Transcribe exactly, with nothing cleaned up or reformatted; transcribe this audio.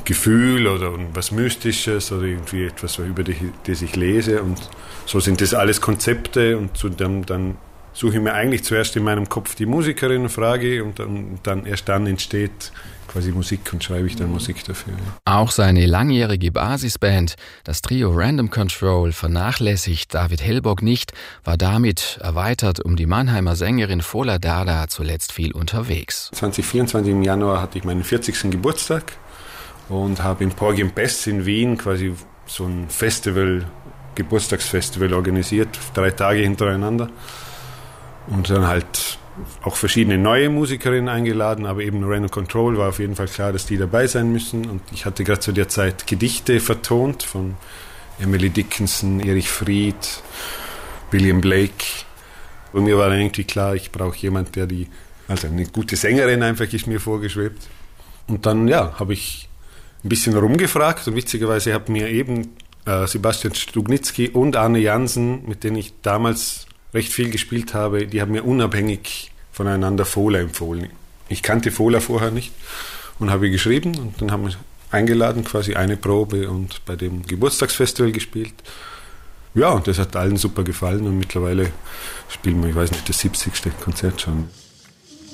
Gefühl oder was Mystisches oder irgendwie etwas, über das ich lese. Und so sind das alles Konzepte und zu dem, dann suche ich mir eigentlich zuerst in meinem Kopf die Musikerin, frage und dann, dann erst dann entsteht quasi Musik und schreibe ich dann Musik dafür. Ja. Auch seine langjährige Basisband, das Trio Random Control, vernachlässigt David Hellbock nicht, war damit erweitert um die Mannheimer Sängerin Fola Dada zuletzt viel unterwegs. zwanzig vierundzwanzig im Januar hatte ich meinen vierzigsten Geburtstag und habe im Porgy and Bess in Wien quasi so ein Festival, Geburtstagsfestival organisiert, drei Tage hintereinander. Und dann halt auch verschiedene neue Musikerinnen eingeladen, aber eben Random Control war auf jeden Fall klar, dass die dabei sein müssen. Und ich hatte gerade zu der Zeit Gedichte vertont von Emily Dickinson, Erich Fried, William Blake. Und mir war dann irgendwie klar, ich brauche jemanden, der die, also eine gute Sängerin einfach ist mir vorgeschwebt. Und dann, ja, habe ich ein bisschen rumgefragt und witzigerweise hat mir eben äh, Sebastian Stugnitzky und Arne Jansen, mit denen ich damals recht viel gespielt habe, die haben mir unabhängig voneinander Fola empfohlen. Ich kannte Fola vorher nicht und habe geschrieben und dann haben wir eingeladen, quasi eine Probe und bei dem Geburtstagsfestival gespielt. Ja, und das hat allen super gefallen und mittlerweile spielen wir, ich weiß nicht, das siebzigste Konzert schon.